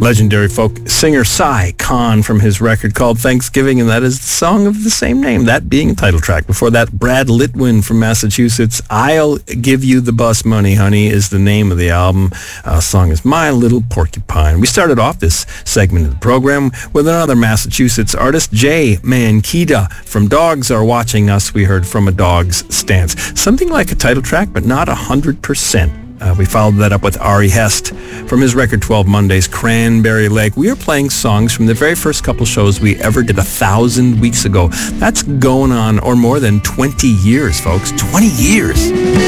Legendary folk singer Cy Khan from his record called Thanksgiving, and that is the song of the same name, that being a title track. Before that, Brad Litwin from Massachusetts, I'll Give You the Bus Money, Honey, is the name of the album. Song is My Little Porcupine. We started off this segment of the program with another Massachusetts artist, Jay Mankita from Dogs Are Watching Us. We heard From a Dog's Stance. Something like a title track, but not 100%. We followed that up with Ari Hest from his record 12 Mondays, Cranberry Lake. We are playing songs from the very first couple shows we ever did 1,000 weeks ago. That's going on, or more than 20 years, folks. 20 years.